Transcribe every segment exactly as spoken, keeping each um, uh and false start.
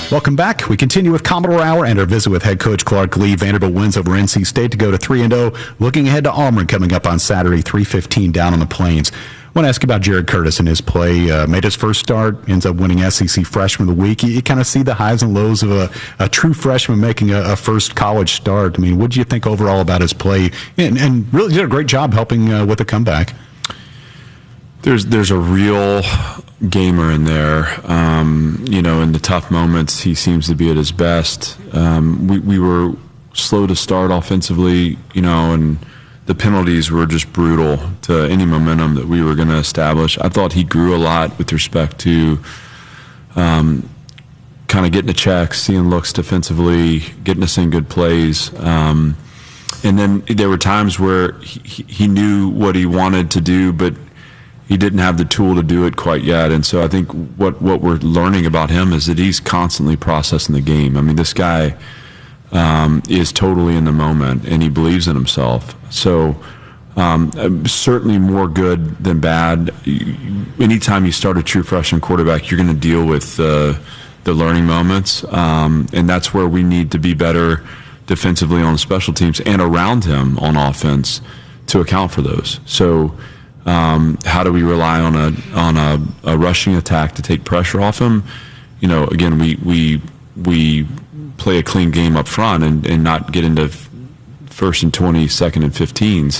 Welcome back. We continue with Commodore Hour and our visit with head coach Clark Lea. Vanderbilt wins over N C State to go to three and oh. Looking ahead to Auburn coming up on Saturday, three fifteen down on the Plains. I want to ask you about Jared Curtis and his play. Uh, made his first start, ends up winning S E C Freshman of the Week. You, you kind of see the highs and lows of a, a true freshman making a, a first college start. I mean, what do you think overall about his play? And, and really did a great job helping uh, with the comeback. There's there's a real gamer in there. Um, you know, in the tough moments, he seems to be at his best. Um, we, we were slow to start offensively, you know, and the penalties were just brutal to any momentum that we were going to establish. I thought he grew a lot with respect to um, kind of getting the checks, seeing looks defensively, getting us in good plays. Um, and then there were times where he, he knew what he wanted to do, but he didn't have the tool to do it quite yet. And so I think what, what we're learning about him is that he's constantly processing the game. I mean, this guy um, is totally in the moment, and he believes in himself. So um, certainly more good than bad. Anytime you start a true freshman quarterback, you're going to deal with uh, the learning moments, um, and that's where we need to be better defensively on the special teams and around him on offense to account for those. So Um, how do we rely on a on a, a rushing attack to take pressure off him? You know, again, we we we play a clean game up front and, and not get into first and twenty, second and fifteens.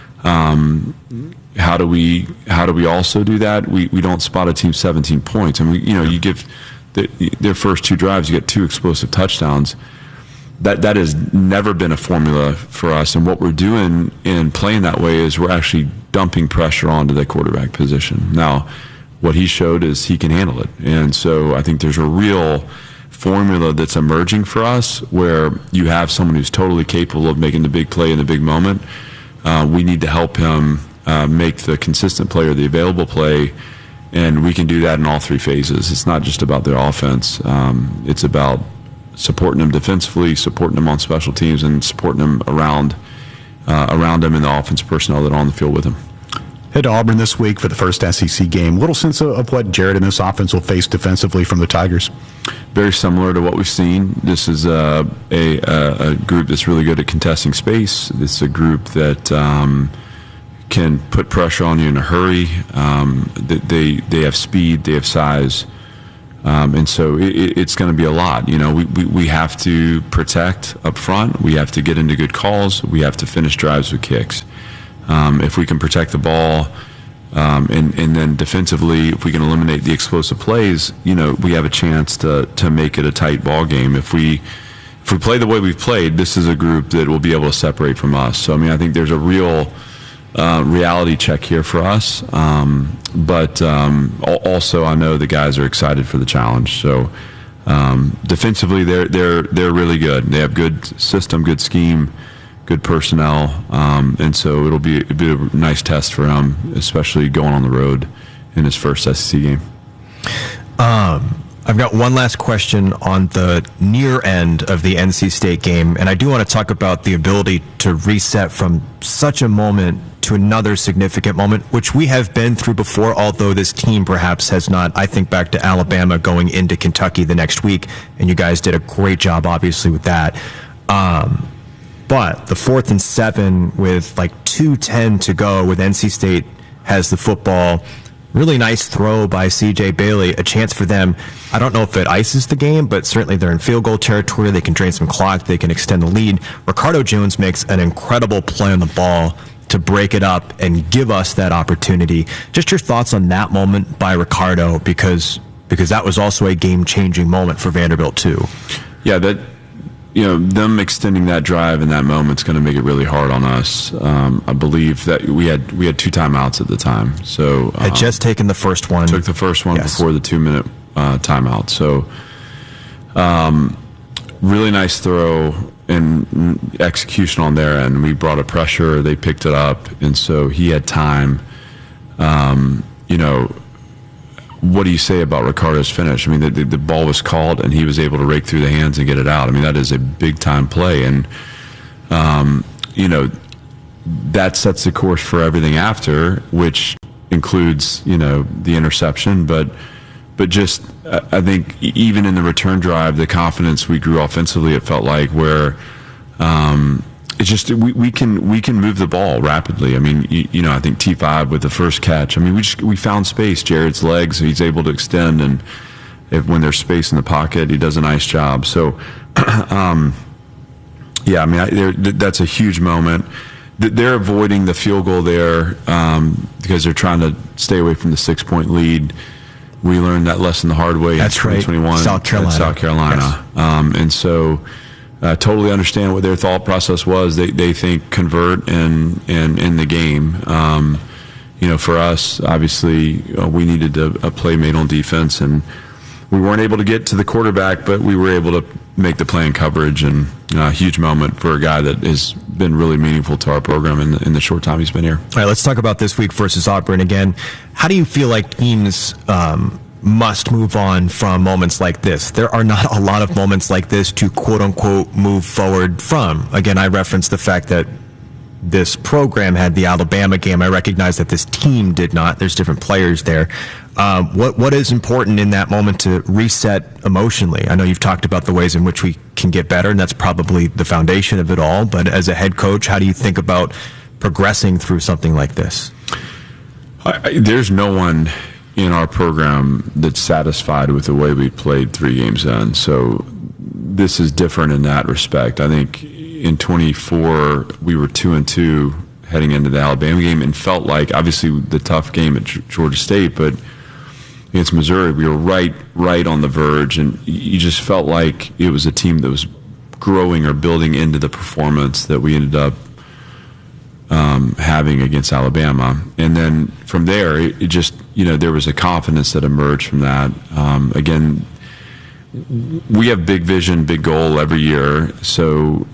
Um, how do we how do we also do that? We we don't spot a team seventeen points, and we you know you give the, their first two drives, you get two explosive touchdowns. That that has never been a formula for us, and what we're doing in playing that way is we're actually dumping pressure onto the quarterback position. Now, what he showed is he can handle it, and so I think there's a real formula that's emerging for us where you have someone who's totally capable of making the big play in the big moment. Uh, we need to help him uh, make the consistent play or the available play, and we can do that in all three phases. It's not just about the offense. Um, it's about supporting them defensively, supporting them on special teams, and supporting them around uh, around them and the offense personnel that are on the field with them. Head to Auburn this week for the first S E C game. Little sense of, of what Jared and this offense will face defensively from the Tigers? Very similar to what we've seen. This is uh, a, a, a group that's really good at contesting space. This is a group that um, can put pressure on you in a hurry. Um, they, they have speed, they have size. Um, and so it, it's going to be a lot. You know, we, we, we have to protect up front. We have to get into good calls. We have to finish drives with kicks. Um, if we can protect the ball, um, and, and then defensively, if we can eliminate the explosive plays, you know, we have a chance to to make it a tight ball game. If we if we play the way we've played, this is a group that will be able to separate from us. So I mean, I think there's a real Uh, reality check here for us, um, but um, also I know the guys are excited for the challenge. So um, defensively, they're they're they're really good. They have good system, good scheme, good personnel, um, and so it'll be, it'll be a nice test for him, especially going on the road in his first S E C game. Um. I've got one last question on the near end of the N C State game, and I do want to talk about the ability to reset from such a moment to another significant moment, which we have been through before, although this team perhaps has not. I think back to Alabama going into Kentucky the next week, and you guys did a great job, obviously, with that. Um, but the fourth and seven with like two ten to go with N C State has the football. Really nice throw by C J Bailey, a chance for them. I don't know if it ices the game, but certainly they're in field goal territory. They can drain some clock. They can extend the lead. Ricardo Jones makes an incredible play on the ball to break it up and give us that opportunity. Just your thoughts on that moment by Ricardo, because because that was also a game-changing moment for Vanderbilt too. Yeah, that you know, them extending that drive in that moment is going to make it really hard on us. Um, I believe that we had we had two timeouts at the time. So um, had just taken the first one. Took the first one yes. before the two-minute uh, timeout. So um, really nice throw and execution on their end. We brought a pressure. They picked it up, and so he had time. Um, you know, what do you say about Ricardo's finish? I mean, the, the, the ball was called, and he was able to rake through the hands and get it out. I mean, that is a big-time play. And, um, you know, that sets the course for everything after, which includes, you know, the interception. But but just uh, I think even in the return drive, the confidence we grew offensively, it felt like where um, it's just we, we can we can move the ball rapidly. I mean, you, you know, I think T five with the first catch. I mean, we just we found space. Jared's legs, he's able to extend, and if when there's space in the pocket, he does a nice job. So, um, yeah, I mean, I, that's a huge moment. They're avoiding the field goal there um, because they're trying to stay away from the six-point lead. We learned that lesson the hard way That's in twenty twenty-one. Right. South Carolina. South Carolina. Yes. Um, and so I uh, totally understand what their thought process was. They they think convert and and in the game. Um, you know, for us, obviously, uh, we needed a, a play made on defense, and we weren't able to get to the quarterback, but we were able to make the play in coverage, and a uh, huge moment for a guy that has been really meaningful to our program in the, in the short time he's been here. All right, let's talk about this week versus Auburn again. How do you feel like teams um, must move on from moments like this? There are not a lot of moments like this to quote-unquote move forward from. Again, I referenced the fact that this program had the Alabama game. I recognize that this team did not. There's different players there. Um, what what is important in that moment to reset emotionally? I know you've talked about the ways in which we can get better, and that's probably the foundation of it all. But as a head coach, how do you think about progressing through something like this? I, I, there's no one in our program that's satisfied with the way we played three games in. So this is different in that respect. I think in twenty-four we were two and two heading into the Alabama game, and felt like obviously the tough game at Georgia State, but against Missouri we were right right on the verge, and you just felt like it was a team that was growing or building into the performance that we ended up um, having against Alabama. And then from there it, it just, you know, there was a confidence that emerged from that. Um, again, we have big vision, big goal every year, so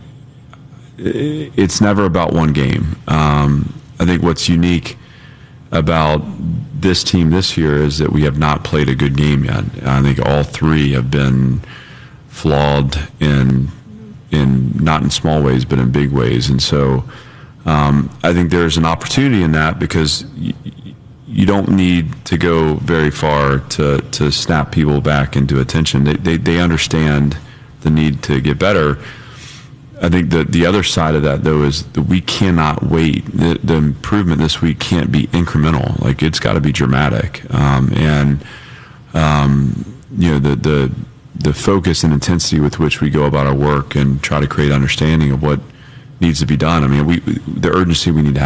it's never about one game. Um, I think what's unique about this team this year is that we have not played a good game yet. I think all three have been flawed in in not in small ways, but in big ways. And so um, I think there's an opportunity in that, because y- you don't need to go very far to, to snap people back into attention. They, they, they understand the need to get better. I think the the other side of that, though, is that we cannot wait. The, the improvement this week can't be incremental. Like, it's got to be dramatic. Um, and um, you know, the the the focus and intensity with which we go about our work and try to create understanding of what needs to be done. I mean, we the urgency we need to have.